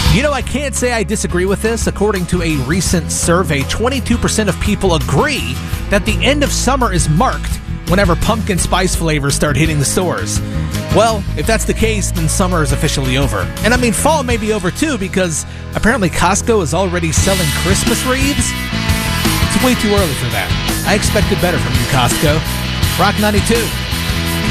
I can't say I disagree with this. According to a recent survey, 22% of people agree that the end of summer is marked whenever pumpkin spice flavors start hitting the stores. Well, if that's the case, then summer is officially over. And fall may be over too, because apparently Costco is already selling Christmas wreaths. It's way too early for that. I expected better from you, Costco. Rock 92.